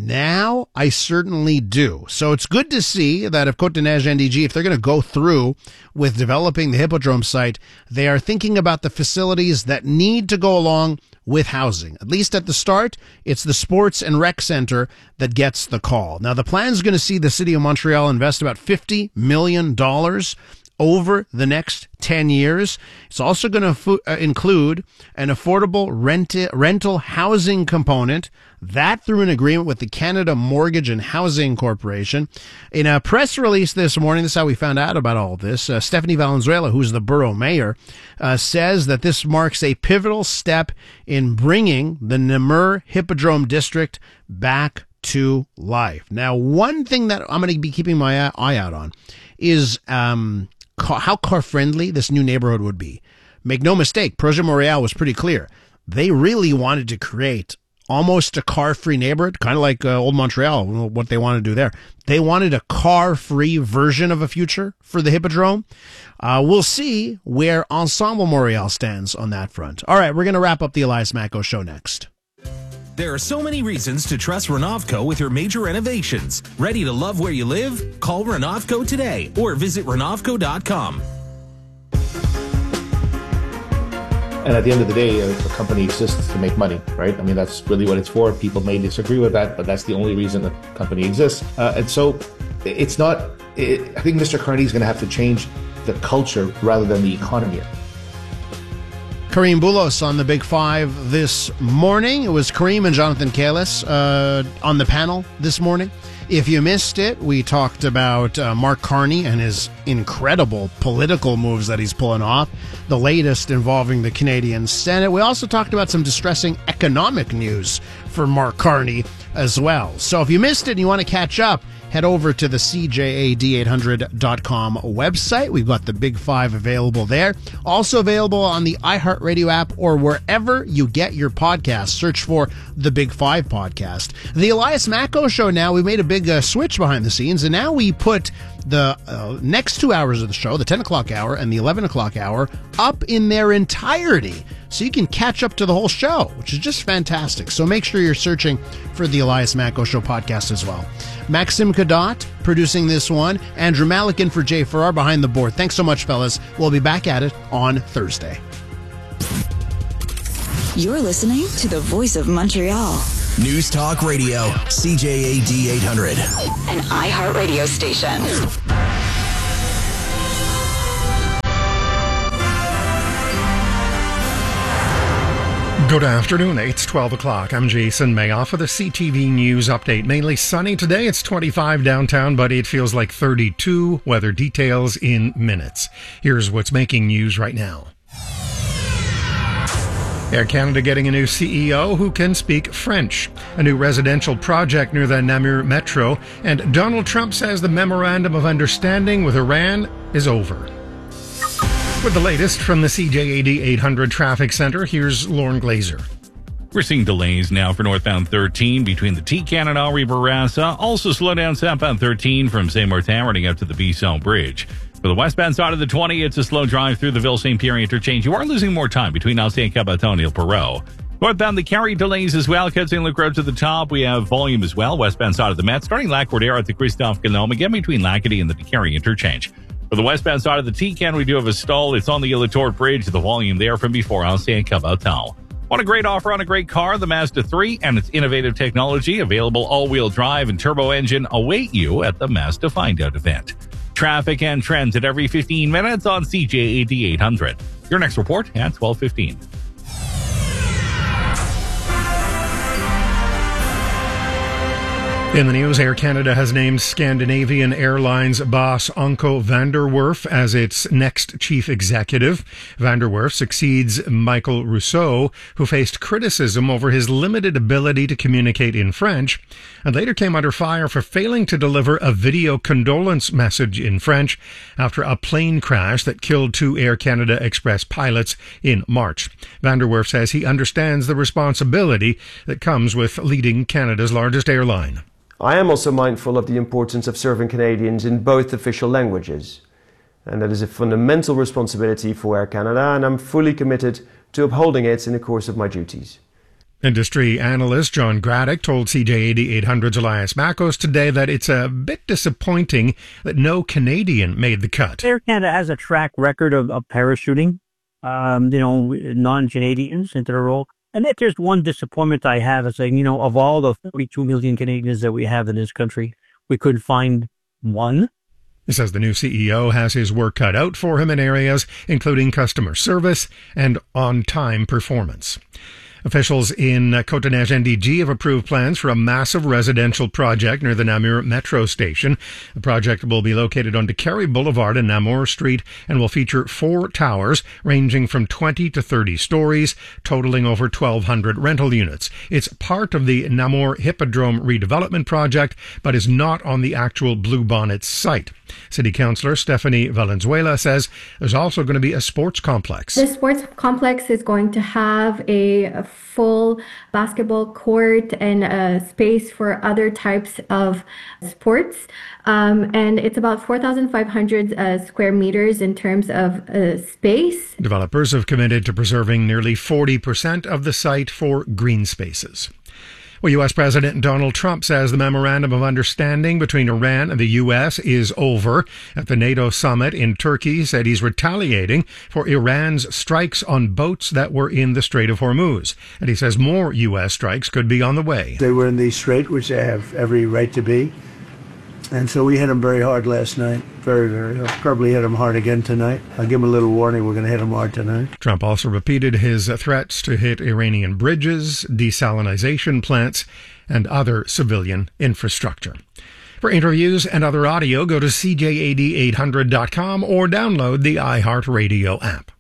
Speaker 16: Now I certainly do. So it's good to see that if Côte-des-Neiges N D G, if they're going to go through with developing the Hippodrome site, they are thinking about the facilities that need to go along with housing. At least at the start, it's the sports and rec center that gets the call. Now, the plan is going to see the city of Montreal invest about fifty million dollars over the next ten years. It's also going to fo- uh, include an affordable rent- rental housing component, that through an agreement with the Canada Mortgage and Housing Corporation. In a press release this morning, this is how we found out about all of this, uh, Stephanie Valenzuela, who's the borough mayor, uh, says that this marks a pivotal step in bringing the Namur Hippodrome District back to life. Now, one thing that I'm going to be keeping my eye out on is um, car, how car-friendly this new neighborhood would be. Make no mistake, Projet Montréal was pretty clear. They really wanted to create almost a car-free neighborhood, kind of like uh, Old Montreal, what they want to do there. They wanted a car-free version of a future for the Hippodrome. Uh, we'll see where Ensemble Montréal stands on that front. All right, we're going to wrap up the Elias Macko Show next.
Speaker 14: There are so many reasons to trust Renovco with your major renovations. Ready to love where you live? Call Renovco today or visit Renovco dot com.
Speaker 17: And at the end of the day, a, a company exists to make money, right? I mean, that's really what it's for. People may disagree with that, but that's the only reason a company exists. Uh, and so it's not, it, I think Mister Carney is going to have to change the culture rather than the economy.
Speaker 16: Kareem Boulos on the Big Five this morning. It was Kareem and Jonathan Kalis uh, on the panel this morning. If you missed it, we talked about uh, Mark Carney and his incredible political moves that he's pulling off, the latest involving the Canadian Senate. We also talked about some distressing economic news for Mark Carney as well. So if you missed it and you want to catch up, head over to the C J A D eight hundred dot com website. We've got the Big Five available there. Also available on the iHeartRadio app or wherever you get your podcasts. Search for the Big Five podcast. The Elias Macko Show now, we made a big uh, switch behind the scenes, and now we put the uh, next two hours of the show, the ten o'clock hour and the eleven o'clock hour, up in their entirety. So you can catch up to the whole show, which is just fantastic. So make sure you're searching for the Elias Macko Show podcast as well. Maxim Kadot producing this one. Andrew Malik in for Jay Farrar behind the board. Thanks so much, fellas. We'll be back at it on Thursday.
Speaker 2: You're listening to the Voice of Montreal.
Speaker 15: News Talk Radio, C J A D eight hundred.
Speaker 2: An iHeart radio station.
Speaker 18: Good afternoon, it's twelve o'clock. I'm Jason Mayoff with a C T V News update. Mainly sunny today. It's twenty-five downtown, but it feels like thirty-two. Weather details in minutes. Here's what's making news right now. Air Canada getting a new C E O who can speak French. A new residential project near the Namur Metro. And Donald Trump says the memorandum of understanding with Iran is over. With the latest from the C J A D eight hundred Traffic Center, here's Lauren Glazer.
Speaker 5: We're seeing delays now for northbound thirteen between the T-Can and Henri Bourassa. Also slow down southbound thirteen from Saint Martin running up to the Bisson Bridge. For the westbound side of the twenty, it's a slow drive through the Ville-Saint Pierre interchange. You are losing more time between Ancien Cabaton and Ile-Perrot. Northbound, the Carrie delays as well. Cut Saint Luc Road to the top. We have volume as well. Westbound side of the Met, starting Lac Cordero at the Christophe Guillaume, again between Lacadie and the Carrie interchange. For the westbound side of the T-Can, we do have a stall. It's on the Ile-Tour Bridge. The volume there from before Ancien Cabaton. Want a great offer on a great car? The Mazda three and its innovative technology, available all-wheel drive and turbo engine, await you at the Mazda Find Out event. Traffic and trends at every fifteen minutes on C J A D eight hundred. Your next report at twelve fifteen.
Speaker 18: In the news, Air Canada has named Scandinavian Airlines boss Anko van der Werf as its next chief executive. Van der Werf succeeds Michael Rousseau, who faced criticism over his limited ability to communicate in French, and later came under fire for failing to deliver a video condolence message in French after a plane crash that killed two Air Canada Express pilots in March. Van der Werf says he understands the responsibility that comes with leading Canada's largest airline.
Speaker 13: I am also mindful of the importance of serving Canadians in both official languages. And that is a fundamental responsibility for Air Canada, and I'm fully committed to upholding it in the course of my duties.
Speaker 18: Industry analyst John Graddick told C J A D eight hundred's Elias Mackos today that it's a bit disappointing that no Canadian made the cut.
Speaker 19: Air Canada has a track record of, of parachuting, um, you know, non-Canadians into the role. And if there's one disappointment I have is saying, you know, of all the forty-two million Canadians that we have in this country, we couldn't find one.
Speaker 18: He says the new C E O has his work cut out for him in areas including customer service and on-time performance. Officials in Côte-des-Neiges N D G have approved plans for a massive residential project near the Namur Metro station. The project will be located on Carey Boulevard and Namur Street and will feature four towers ranging from twenty to thirty stories, totaling over twelve hundred rental units. It's part of the Namur Hippodrome redevelopment project, but is not on the actual Bluebonnets site. City Councillor Stephanie Valenzuela says there's also going to be a sports complex.
Speaker 20: The sports complex is going to have a, a full basketball court and a space for other types of sports. Um, and it's about four thousand five hundred uh, square meters in terms of uh, space.
Speaker 18: Developers have committed to preserving nearly forty percent of the site for green spaces. Well, U S. President Donald Trump says the memorandum of understanding between Iran and the U S is over. At the NATO summit in Turkey, he said he's retaliating for Iran's strikes on boats that were in the Strait of Hormuz. And he says more U S strikes could be on the way.
Speaker 21: They were in the strait, which they have every right to be. And so we hit them very hard last night. Very, very hard. Probably hit them hard again tonight. I'll give them a little warning. We're going to hit them hard tonight.
Speaker 18: Trump also repeated his threats to hit Iranian bridges, desalination plants, and other civilian infrastructure. For interviews and other audio, go to C J A D eight hundred dot com or download the iHeartRadio app.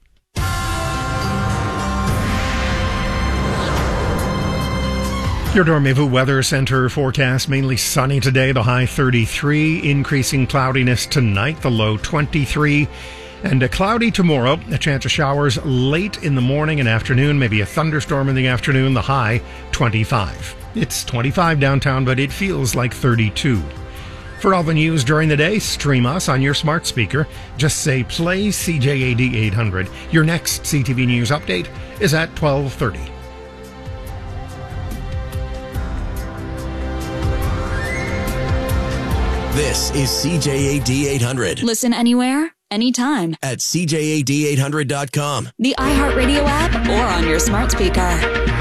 Speaker 18: Your Dormez-vous Weather Center forecast, mainly sunny today, the high thirty-three, increasing cloudiness tonight, the low twenty-three, and a cloudy tomorrow, a chance of showers late in the morning and afternoon, maybe a thunderstorm in the afternoon, the high twenty-five. It's twenty-five downtown, but it feels like thirty-two. For all the news during the day, stream us on your smart speaker. Just say play C J A D eight hundred. Your next C T V News update is at twelve thirty.
Speaker 15: This is C J A D eight hundred.
Speaker 2: Listen anywhere, anytime.
Speaker 15: At C J A D eight hundred dot com.
Speaker 2: The iHeartRadio app or on your smart speaker.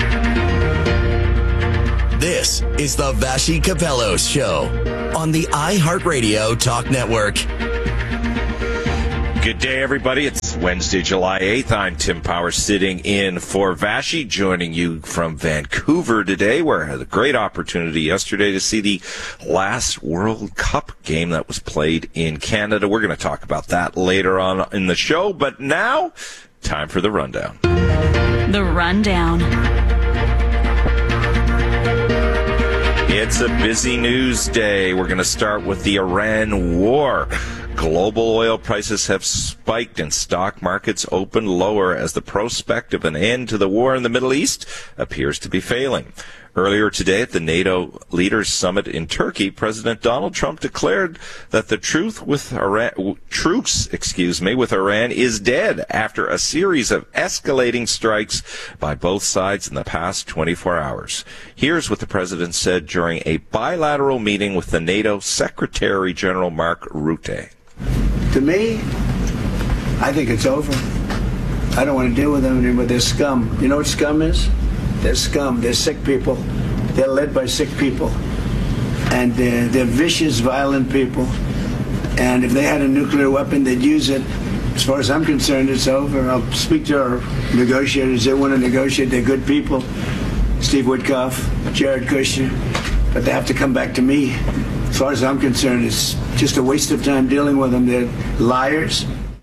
Speaker 15: This is the Vashi Capellos Show on the iHeartRadio Talk Network.
Speaker 4: Good day, everybody. It's Wednesday, July eighth. I'm Tim Power sitting in for Vashi, joining you from Vancouver today, where I had a great opportunity yesterday to see the last World Cup game that was played in Canada. We're going to talk about that later on in the show, but now, time for the rundown.
Speaker 2: The rundown.
Speaker 4: It's a busy news day. We're going to start with the Iran war. Global oil prices have spiked and stock markets opened lower as the prospect of an end to the war in the Middle East appears to be failing. Earlier today at the NATO Leaders Summit in Turkey, President Donald Trump declared that the truth with Iran, truce, excuse me, with Iran is dead after a series of escalating strikes by both sides in the past twenty-four hours. Here's what the president said during a bilateral meeting with the NATO Secretary General Mark Rutte.
Speaker 21: To me, I think it's over. I don't want to deal with them anymore. They're scum. You know what scum is? They're scum. They're sick people. They're led by sick people. And they're, they're vicious, violent people. And if they had a nuclear weapon, they'd use it. As far as I'm concerned, it's over. I'll speak to our negotiators. They want to negotiate. They're good people. Steve Witkoff, Jared Kushner. But they have to come back to me. As far as I'm concerned, it's just a waste of time dealing with them. They're liars.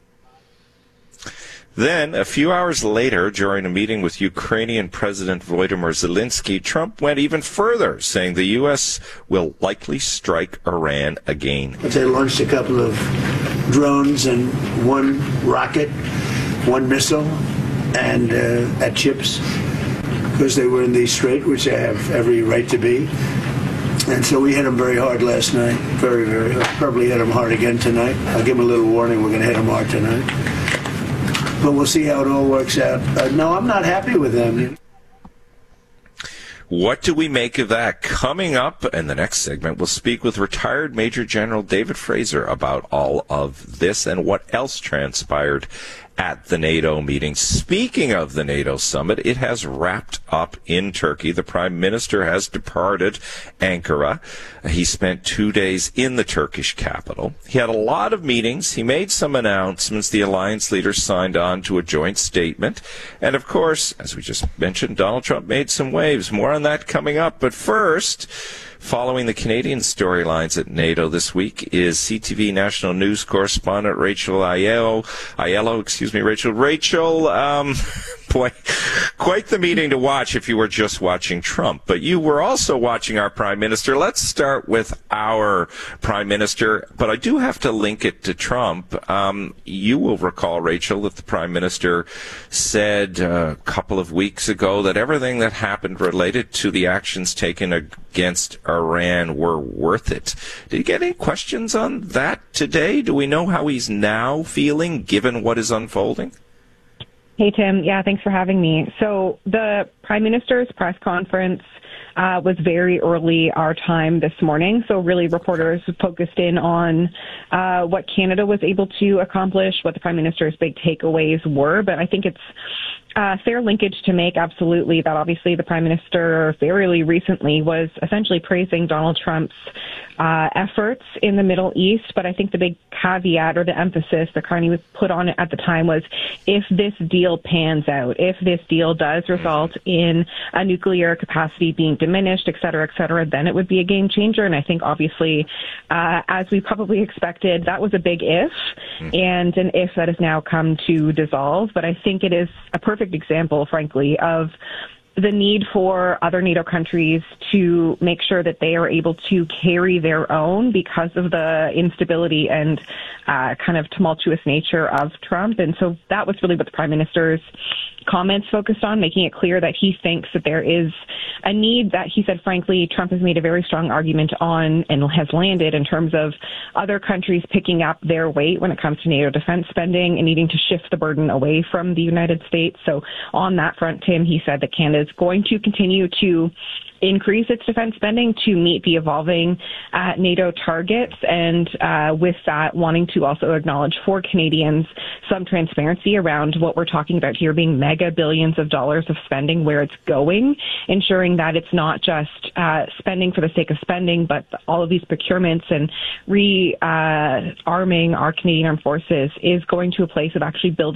Speaker 4: Then, a few hours later, during a meeting with Ukrainian President Volodymyr Zelensky, Trump went even further, saying the U S will likely strike Iran again.
Speaker 21: They launched a couple of drones and one rocket, one missile, and uh, at chips, because they were in the strait, which they have every right to be. And so we hit them very hard last night, very, very hard. Probably hit them hard again tonight. I'll give them a little warning, we're going to hit them hard tonight. But we'll see how it all works out. Uh, no, I'm not happy with them.
Speaker 4: What do we make of that? Coming up in the next segment, we'll speak with retired Major General David Fraser about all of this and what else transpired at the NATO meeting. Speaking of the NATO summit, it has wrapped up in Turkey. The Prime Minister has departed Ankara. He spent two days in the Turkish capital. He had a lot of meetings. He made some announcements. The alliance leaders signed on to a joint statement. And of course, as we just mentioned, Donald Trump made some waves. More on that coming up. But first, following the Canadian storylines at NATO this week is C T V national news correspondent Rachel Aiello. Aiello, excuse me, Rachel. Rachel, um, boy, quite the meeting to watch if you were just watching Trump. But you were also watching our Prime Minister. Let's start with our Prime Minister. But I do have to link it to Trump. Um, you will recall, Rachel, that the Prime Minister said uh, a couple of weeks ago that everything that happened related to the actions taken against Iran were worth it. Did you get any questions on that today? Do we know how he's now feeling, given what is unfolding?
Speaker 6: Hey, Tim. Yeah, thanks for having me. So the Prime Minister's press conference uh, was very early our time this morning. So really reporters focused in on uh, what Canada was able to accomplish, what the Prime Minister's big takeaways were. But I think it's Uh, fair linkage to make, absolutely, that obviously the Prime Minister fairly recently was essentially praising Donald Trump's uh, efforts in the Middle East. But I think the big caveat or the emphasis that Carney was put on it at the time was if this deal pans out, if this deal does result in a nuclear capacity being diminished, et cetera, et cetera, then it would be a game changer. And I think obviously, uh, as we probably expected, that was a big if, and an if that has now come to dissolve. But I think it is a perfect example, frankly, of the need for other NATO countries to make sure that they are able to carry their own because of the instability and uh, kind of tumultuous nature of Trump. And so that was really what the Prime Minister's comments focused on, making it clear that he thinks that there is a need that he said, frankly, Trump has made a very strong argument on and has landed in terms of other countries picking up their weight when it comes to NATO defense spending and needing to shift the burden away from the United States. So on that front, Tim, he said that Canada is going to continue to increase its defense spending to meet the evolving uh, NATO targets, and uh, with that, wanting to also acknowledge for Canadians some transparency around what we're talking about here being mega billions of dollars of spending, where it's going, ensuring that it's not just uh, spending for the sake of spending, but all of these procurements and re-arming uh, our Canadian armed forces is going to a place of actually building